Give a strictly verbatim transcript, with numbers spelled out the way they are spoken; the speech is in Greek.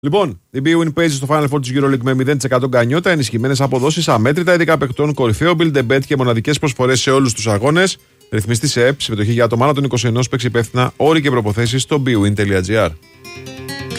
Λοιπόν, η BWIN παίζει στο Final Four της EuroLeague με μηδέν τοις εκατό γκανιότα, ενισχυμένες αποδόσεις, αμέτρητα ειδικά παιχτών, κορυφαίο build and bet και μοναδικές προσφορές σε όλους τους αγώνες. Ρυθμιστή σε ΕΠ, συμμετοχή για άτομα άνω των είκοσι ένα, παίξει υπεύθυνα, όροι και προποθέσεις στο bwin τελεία gr.